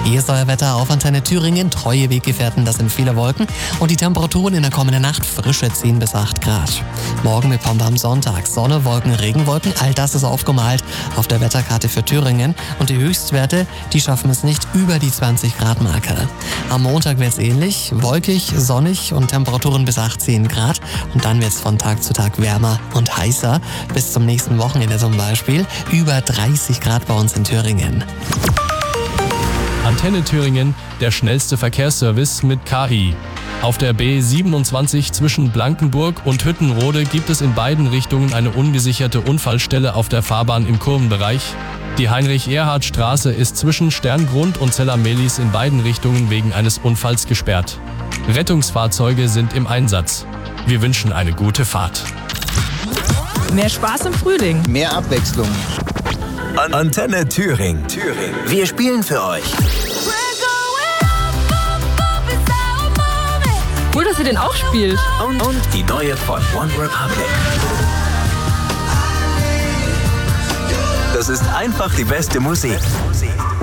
Hier ist euer Wetter auf Antenne Thüringen. Treue Weggefährten, das sind viele Wolken. Und die Temperaturen in der kommenden Nacht frische 10 bis 8 Grad. Morgen bekommt am Sonntag Sonne, Wolken, Regenwolken. All das ist aufgemalt auf der Wetterkarte für Thüringen. Und die Höchstwerte, die schaffen es nicht über die 20 Grad Marke. Am Montag wird es ähnlich. Wolkig, sonnig und Temperaturen bis 18 Grad. Und dann wird es von Tag zu Tag wärmer und heißer. Bis zum nächsten Wochenende zum Beispiel. Über 30 Grad bei uns in Thüringen. Antenne Thüringen, der schnellste Verkehrsservice mit KI. Auf der B27 zwischen Blankenburg und Hüttenrode gibt es in beiden Richtungen eine ungesicherte Unfallstelle auf der Fahrbahn im Kurvenbereich. Die Heinrich-Erhardt-Straße ist zwischen Sterngrund und Zellamelis in beiden Richtungen wegen eines Unfalls gesperrt. Rettungsfahrzeuge sind im Einsatz. Wir wünschen eine gute Fahrt. Mehr Spaß im Frühling. Mehr Abwechslung. Antenne Thüringen. Wir spielen für euch. Cool, dass ihr den auch spielt. Und die neue von One Republic. Das ist einfach die beste Musik.